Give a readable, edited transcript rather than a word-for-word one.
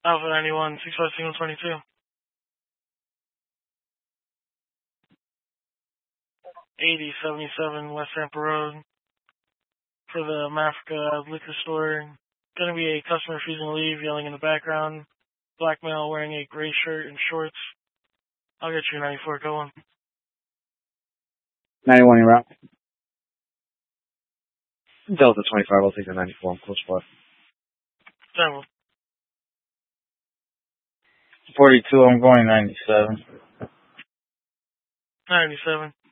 Alpha 91, 65 Signal 22. 8077 West Tampa Road for the Mafrica liquor store. Gonna be a customer refusing to leave, yelling in the background. Black male wearing a gray shirt and shorts. I'll get you 94, go on. 91, you're out. Delta 25, I'll take the 94, I'm close by. 10. 42, I'm going 97. 97.